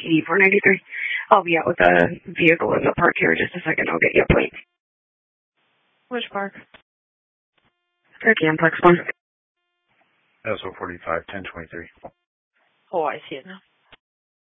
PD 493. I'll be out with a vehicle in the park here in just a second. I'll get you a plate. Which park? The Camplex one. SO 45 1023. Oh, I see it now.